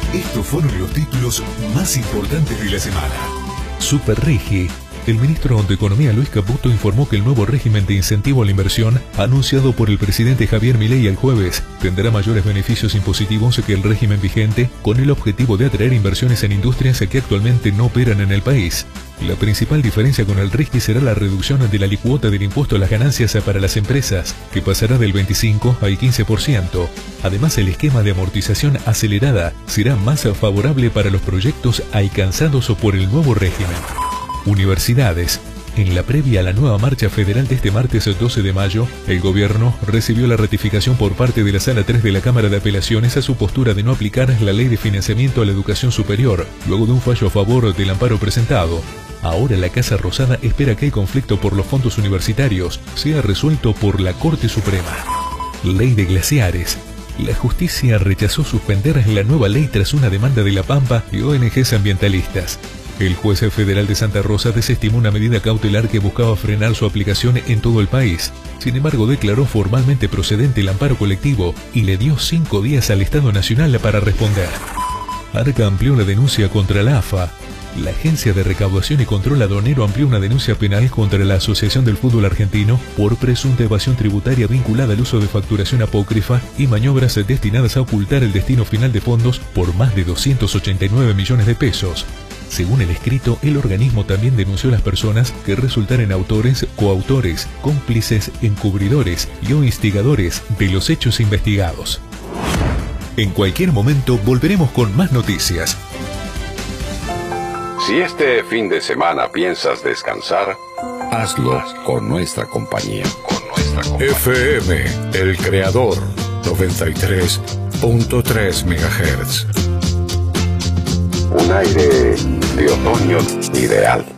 Estos fueron los títulos más importantes de la semana. Superrigi. El ministro de Economía Luis Caputo informó que el nuevo régimen de incentivo a la inversión, anunciado por el presidente Javier Milei el jueves, tendrá mayores beneficios impositivos que el régimen vigente, con el objetivo de atraer inversiones en industrias que actualmente no operan en el país. La principal diferencia con el RIGI será la reducción de la alícuota del impuesto a las ganancias para las empresas, que pasará del 25 al 15%. Además, el esquema de amortización acelerada será más favorable para los proyectos alcanzados por el nuevo régimen. Universidades. En la previa a la nueva marcha federal de este martes 12 de mayo, el gobierno recibió la ratificación por parte de la Sala 3 de la Cámara de Apelaciones a su postura de no aplicar la Ley de Financiamiento a la Educación Superior, luego de un fallo a favor del amparo presentado. Ahora la Casa Rosada espera que el conflicto por los fondos universitarios sea resuelto por la Corte Suprema. Ley de glaciares. La justicia rechazó suspender la nueva ley tras una demanda de La Pampa y ONGs ambientalistas. El juez federal de Santa Rosa desestimó una medida cautelar que buscaba frenar su aplicación en todo el país. Sin embargo, declaró formalmente procedente el amparo colectivo y le dio 5 días al Estado Nacional para responder. Arca amplió la denuncia contra la AFA. La Agencia de Recaudación y Control Aduanero amplió una denuncia penal contra la Asociación del Fútbol Argentino por presunta evasión tributaria vinculada al uso de facturación apócrifa y maniobras destinadas a ocultar el destino final de fondos por más de 289 millones de pesos. Según el escrito, el organismo también denunció a las personas que resultaran autores, coautores, cómplices, encubridores y o instigadores de los hechos investigados. En cualquier momento volveremos con más noticias. Si este fin de semana piensas descansar, hazlo con nuestra compañía. FM, El Creador, 93.3 MHz. Un aire de otoño ideal.